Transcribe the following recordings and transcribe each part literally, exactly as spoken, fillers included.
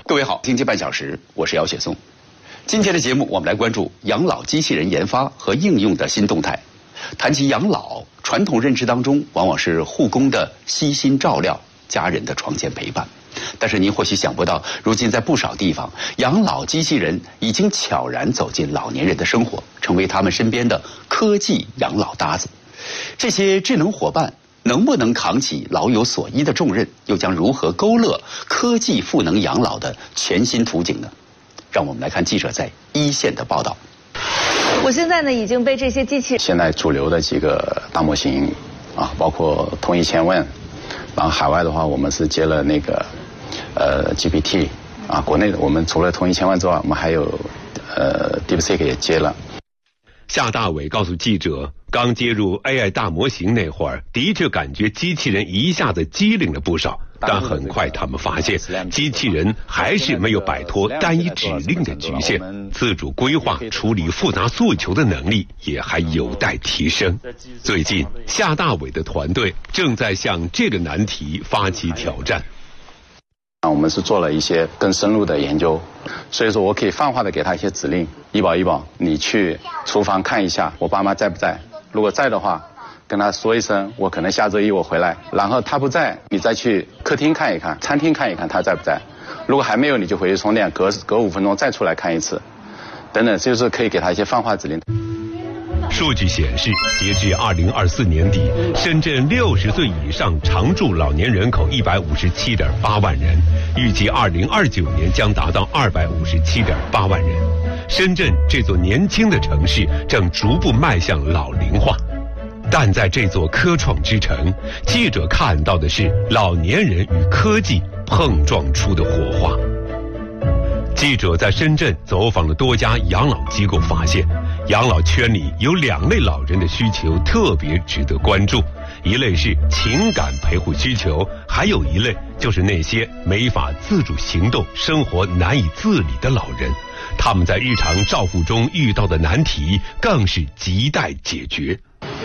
各位好，经济半小时，我是姚雪松。今天的节目，我们来关注养老机器人研发和应用的新动态。谈及养老，传统认知当中往往是护工的悉心照料，家人的床前陪伴。但是您或许想不到，如今在不少地方，养老机器人已经悄然走进老年人的生活，成为他们身边的科技养老搭子。这些智能伙伴能不能扛起老有所依的重任，又将如何勾勒科技赋能养老的全新图景呢？让我们来看记者在一线的报道。 我现在呢已经被这些机器人， 现在主流的几个大模型啊，包括通义千问，然后海外的话，我们是接了那个呃 G P T 啊，国内的我们除了通义千问之外，我们还有呃 DeepSeek 也接了。 夏大伟告诉记者，刚接入 A I 大模型那会儿，的确感觉机器人一下子机灵了不少，但很快他们发现，机器人还是没有摆脱单一指令的局限，自主规划、处理复杂诉求的能力也还有待提升。最近，夏大伟的团队正在向这个难题发起挑战。 我们是做了一些更深入的研究，所以说我可以泛化的给他一些指令，医保医保，你去厨房看一下我爸妈在不在，如果在的话，跟他说一声，我可能下周一我回来，然后他不在，你再去客厅看一看，餐厅看一看他在不在，如果还没有，你就回去充电，隔隔五分钟再出来看一次，等等，这就是可以给他一些泛化指令。 数据显示，截至二零二四年底，深圳六十岁以上常住老年人口一百五十七点八万人，预计二零二九年将达到二百五十七点八万人。深圳这座年轻的城市正逐步迈向老龄化，但在这座科创之城，记者看到的是老年人与科技碰撞出的火花。记者在深圳走访了多家养老机构，发现养老圈里有两类老人的需求特别值得关注，一类是情感陪护需求，还有一类就是那些没法自主行动、生活难以自理的老人，他们在日常照护中遇到的难题更是亟待解决。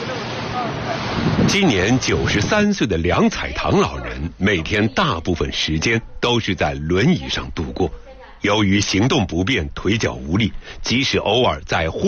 今年九十三岁的梁彩棠老人，每天大部分时间都是在轮椅上度过。由于行动不便、腿脚无力，即使偶尔在